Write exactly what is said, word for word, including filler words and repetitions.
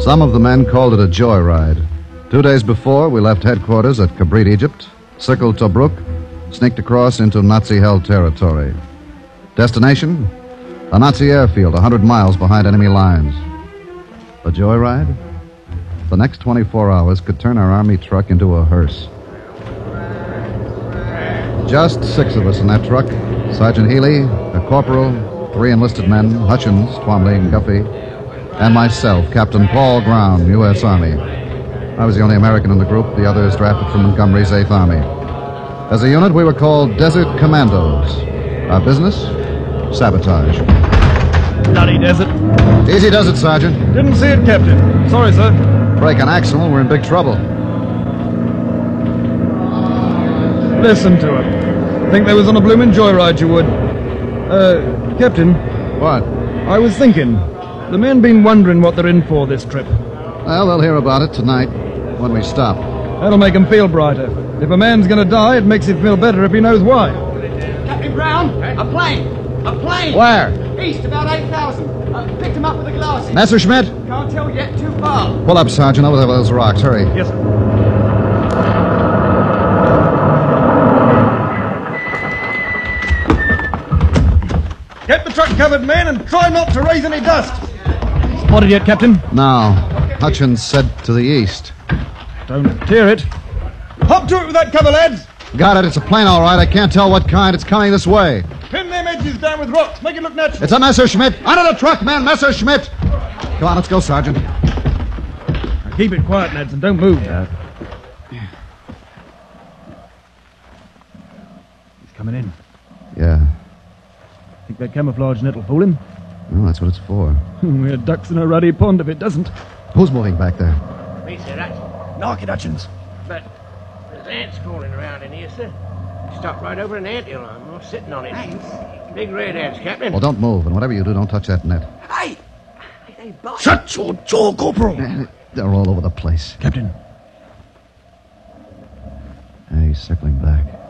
Some of the men called it a joyride. Two days before, we left headquarters at Kabrit, Egypt, circled Tobruk, sneaked across into Nazi-held territory. Destination? A Nazi airfield a hundred miles behind enemy lines. A joyride? The next twenty-four hours could turn our army truck into a hearse. Just six of us in that truck. Sergeant Healy, a corporal, three enlisted men, Hutchins, Twombly, and Guffey, and myself, Captain Paul Brown, U S Army. I was the only American in the group, the others drafted from Montgomery's eighth Army. As a unit, we were called Desert Commandos. Our business? Sabotage. Bloody desert. Easy does it, Sergeant. Didn't see it, Captain. Sorry, sir. Break an axle, we're in big trouble. Listen to him. Think they was on a bloomin' joyride, you would. Uh, Captain. What? I was thinking. The men been wondering what they're in for this trip. Well, they'll hear about it tonight, when we stop. That'll make them feel brighter. If a man's gonna die, it makes him feel better if he knows why. Captain Brown, a plane! A plane! Where? East, about eight thousand. Uh, picked him up with the glasses. Messerschmitt? Can't tell yet, too far. Pull up, Sergeant, over those rocks. Hurry. Yes, sir. Get the truck covered, men, and try not to raise any dust. Spotted yet, Captain? Now, Hutchins said to the east. Don't tear it. Hop to it with that cover, lads. Got it. It's a plane, all right. I can't tell what kind. It's coming this way. Pin them edges down with rocks. Make it look natural. It's a Messerschmitt. Under the truck, man. Messerschmitt. Come on, let's go, Sergeant. Now keep it quiet, lads, and don't move. Uh, He's coming in. Yeah. Think that camouflage net will fool him? Well, that's what it's for. We're ducks in a ruddy pond if it doesn't. Who's moving back there? Me, sir, Hutchins. Knock it, Hutchins. But there's ants crawling around in here, sir. Stop right over an anthill. I'm sitting on it. Ants? Big red ants, Captain. Well, don't move, and whatever you do, don't touch that net. Hey! Hey, they bite. Shut your jaw, Corporal. They're all over the place. Captain. Hey, he's circling back.